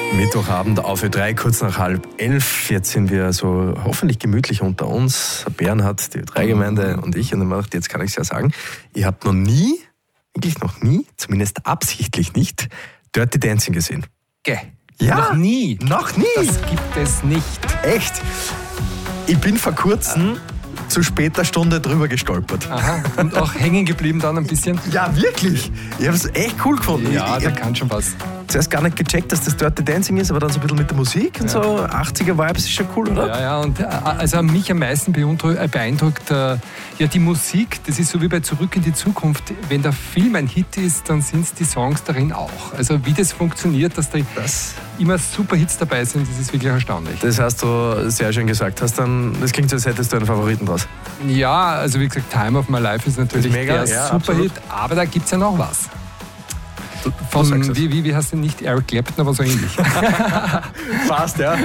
Mittwochabend auf Ö3, kurz nach 10:30. Jetzt sind wir so hoffentlich gemütlich unter uns. Bernhard, die Ö3-Gemeinde und ich. Und dann macht, jetzt kann ich es ja sagen, ihr habt noch nie, wirklich noch nie, zumindest absichtlich nicht, Dirty Dancing gesehen. Ja, noch nie. Noch nie? Das gibt es nicht. Echt? Ich bin vor kurzem zu später Stunde drüber gestolpert. Aha, und auch hängen geblieben dann ein bisschen? Ja, wirklich. Ich habe es echt cool gefunden. Ja, ich da kann schon was. Zuerst gar nicht gecheckt, dass das Dirty Dancing ist, aber dann so ein bisschen mit der Musik und so 80er-Vibes ist schon cool, oder? Ja, und also mich am meisten beeindruckt die Musik. Das ist so wie bei Zurück in die Zukunft. Wenn der Film ein Hit ist, dann sind es die Songs darin auch. Also wie das funktioniert, dass da immer super Hits dabei sind, das ist wirklich erstaunlich. Das hast du sehr schön gesagt. Das klingt so, als hättest du einen Favoriten draus. Ja, also wie gesagt, Time of My Life ist natürlich der Superhit, aber da gibt es ja noch was. Von, wie heißt denn nicht Eric Clapton, aber so ähnlich. Fast, ja.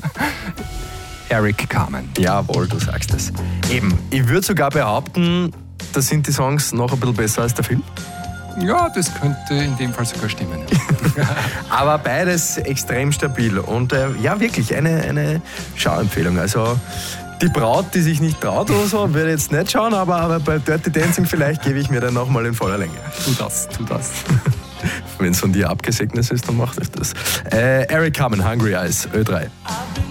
Eric Carmen. Jawohl, du sagst es. Eben, ich würde sogar behaupten, da sind die Songs noch ein bisschen besser als der Film. Ja, das könnte in dem Fall sogar stimmen. Ja. Aber beides extrem stabil und wirklich eine Schauempfehlung. Also die Braut, die sich nicht traut oder so, würde jetzt nicht schauen, aber bei Dirty Dancing vielleicht gebe ich mir dann nochmal in voller Länge. Tu das. Wenn es von dir abgesegnet ist, dann macht euch das. Eric Carmen, Hungry Eyes, Ö3.